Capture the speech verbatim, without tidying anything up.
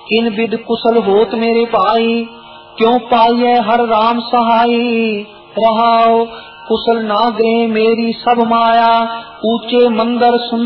किन विद कुशल होत मेरे भाई, क्यों पाइए हर राम सहाई। रहाओ कुशल नागरे मेरी सब माया, ऊंचे मंदिर